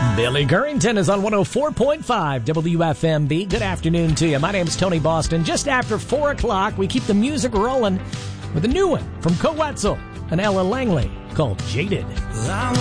Billy Currington is on 104.5 WFMB. Good afternoon to you. My name's Tony Boston. Just after 4 o'clock, we keep the music rolling with a new one from Koetzel and Ella Langley called Jaded.